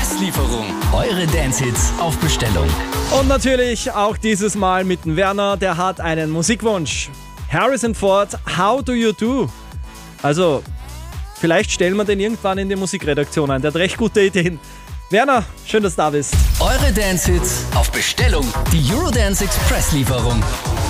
Expresslieferung. Eure Dance-Hits auf Bestellung. Und natürlich auch dieses Mal mit dem Werner, der hat einen Musikwunsch. Harrison Ford, How Do You Do? Also, vielleicht stellen wir den irgendwann in die Musikredaktion ein. Der hat recht gute Ideen. Werner, schön, dass du da bist. Eure Dance-Hits auf Bestellung. Die Eurodance Expresslieferung.